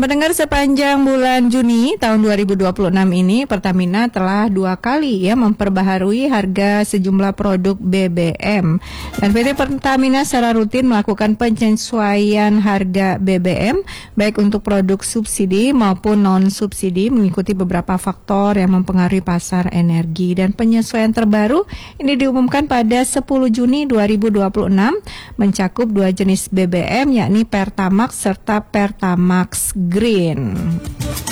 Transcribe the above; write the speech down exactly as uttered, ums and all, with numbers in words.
pendengar, sepanjang bulan Juni tahun dua ribu dua puluh enam ini Pertamina telah dua kali ya memperbaharui harga sejumlah produk B B M. Dan P T Pertamina secara rutin melakukan penyesuaian harga B B M baik untuk produk subsidi maupun non-subsidi mengikuti beberapa faktor yang mempengaruhi pasar energi. Dan penyesuaian terbaru ini diumumkan pada sepuluh Juni dua ribu dua puluh enam mencakup dua jenis B B M yakni Pertamax serta Pertamax Green.